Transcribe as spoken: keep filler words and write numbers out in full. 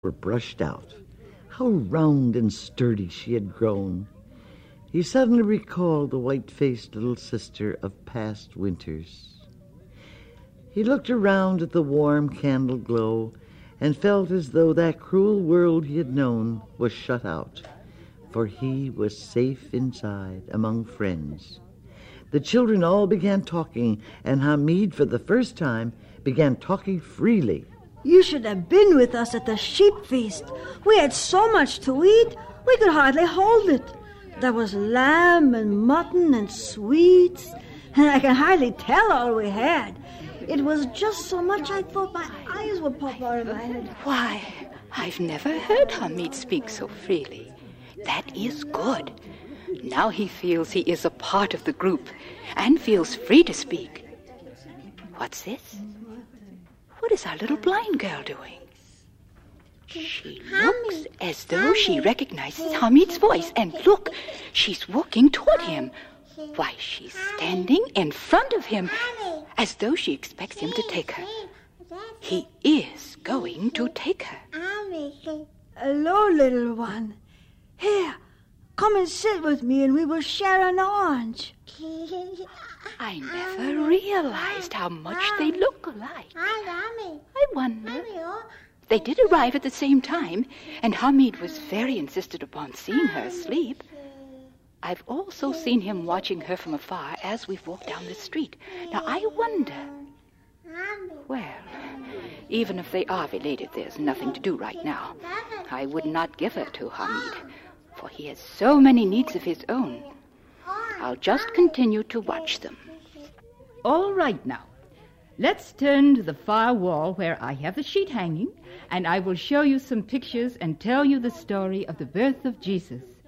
were brushed out. How round and sturdy she had grown. He suddenly recalled the white-faced little sister of past winters. He looked around at the warm candle glow and felt as though that cruel world he had known was shut out, for he was safe inside among friends. The children all began talking, and Hamid, for the first time, began talking freely. You should have been with us at the sheep feast. We had so much to eat, we could hardly hold it. There was lamb and mutton and sweets, and I can hardly tell all we had. It was just so much I thought my eyes would pop out of my head. Why, I've never heard Hamid speak so freely. That is good. Now he feels he is a part of the group and feels free to speak. What's this? What is our little blind girl doing? She looks as though she recognizes Hamid's voice. And look, she's walking toward him. Why, she's standing in front of him, as though she expects him to take her. He is going to take her. Hello, little one. Here, come and sit with me and we will share an orange. I never realized how much they look alike. I wonder. They did arrive at the same time, and Hamid was very insistent upon seeing her asleep. I've also seen him watching her from afar as we've walked down the street. Now, I wonder... Well, even if they are related, there's nothing to do right now. I would not give her to Hamid, for he has so many needs of his own. I'll just continue to watch them. All right now. Let's turn to the far wall where I have the sheet hanging, and I will show you some pictures and tell you the story of the birth of Jesus.